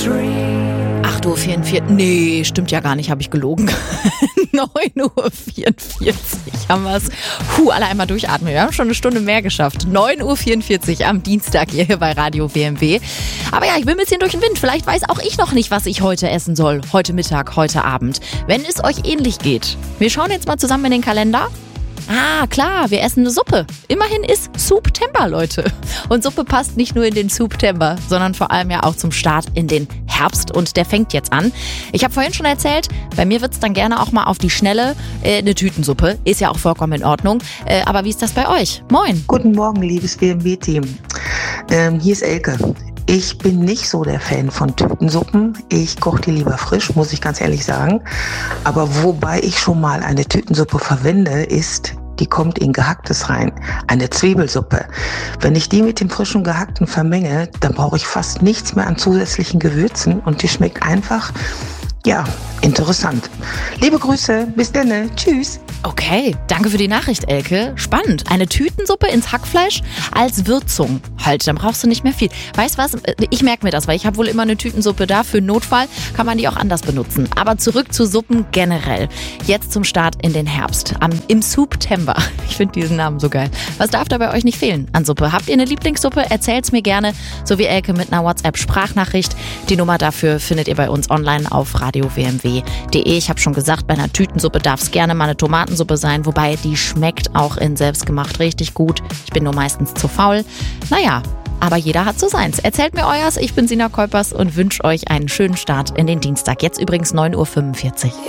8:44 Uhr. Nee, stimmt ja gar nicht, habe ich gelogen. 9:44 Uhr haben wir es. Alle einmal durchatmen. Wir haben schon eine Stunde mehr geschafft. 9:44 Uhr am Dienstag hier bei Radio WMW. Aber ja, ich bin ein bisschen durch den Wind. Vielleicht weiß auch ich noch nicht, was ich heute essen soll. Heute Mittag, heute Abend. Wenn es euch ähnlich geht. Wir schauen jetzt mal zusammen in den Kalender. Ah, klar, wir essen eine Suppe. Immerhin ist Souptember, Leute. Und Suppe passt nicht nur in den Souptember, sondern vor allem ja auch zum Start in den Herbst. Und der fängt jetzt an. Ich habe vorhin schon erzählt, bei mir wird es dann gerne auch mal auf die Schnelle eine Tütensuppe. Ist ja auch vollkommen in Ordnung. Aber wie ist das bei euch? Moin. Guten Morgen, liebes WMW-Team. Hier ist Elke. Ich bin nicht so der Fan von Tütensuppen. Ich koche die lieber frisch, muss ich ganz ehrlich sagen. Aber wobei ich schon mal eine Tütensuppe verwende, ist, die kommt in Gehacktes rein. Eine Zwiebelsuppe. Wenn ich die mit dem frischen Gehackten vermenge, dann brauche ich fast nichts mehr an zusätzlichen Gewürzen und die schmeckt einfach, ja, interessant. Liebe Grüße, bis dann, tschüss. Okay, danke für die Nachricht, Elke. Spannend. Eine Tütensuppe ins Hackfleisch als Würzung. Halt, dann brauchst du nicht mehr viel. Weißt was? Ich merke mir das, weil ich habe wohl immer eine Tütensuppe da. Für Notfall kann man die auch anders benutzen. Aber zurück zu Suppen generell. Jetzt zum Start in den Herbst. Im Souptember. Ich finde diesen Namen so geil. Was darf da bei euch nicht fehlen an Suppe? Habt ihr eine Lieblingssuppe? Erzählt's mir gerne. So wie Elke mit einer WhatsApp-Sprachnachricht. Die Nummer dafür findet ihr bei uns online auf radiowmw.de. Ich habe schon gesagt, bei einer Tütensuppe darf es gerne mal eine Tomatensuppe sein, wobei die schmeckt auch in selbstgemacht richtig gut. Ich bin nur meistens zu faul. Naja, aber jeder hat so seins. Erzählt mir euers, ich bin Sina Keupers und wünsche euch einen schönen Start in den Dienstag. Jetzt übrigens 9:45 Uhr.